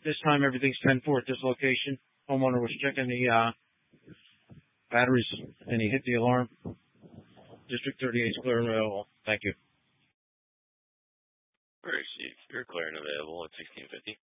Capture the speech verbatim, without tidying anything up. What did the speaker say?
this time everything's ten four at this location. Homeowner was checking the uh, batteries and he hit the alarm. District thirty-eight is clear and available. Thank you. Receive. You're clear and available at sixteen fifty.